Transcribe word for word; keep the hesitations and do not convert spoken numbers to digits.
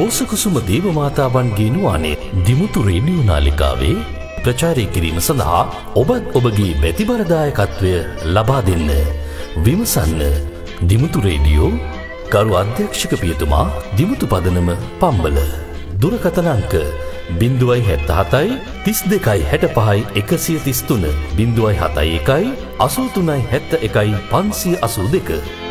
රෝසකුසුම දේවමාතාවන්ගේ නුවානේ Dimuthu radio නාලිකාවේ ප්‍රචාරය කිරීම සඳහා ඔබත් ඔබගේ බැතිබරදායකත්වය ලබා දෙන්න. විමසන්න දිමුතු රේඩියෝ කරු අධ්‍යක්ෂක පියතුමා දිමුතු පදනම පම්බල. දුරකථන අංක බිංදුවයි හැත්ත හතයි තිස් දෙකයි හැට පහයි එකසිය තිස් තුන බිංදුවයි හතයි එකයි අසූ තුනයි හැත්ත එකයි පන්සිය අසූ දෙක.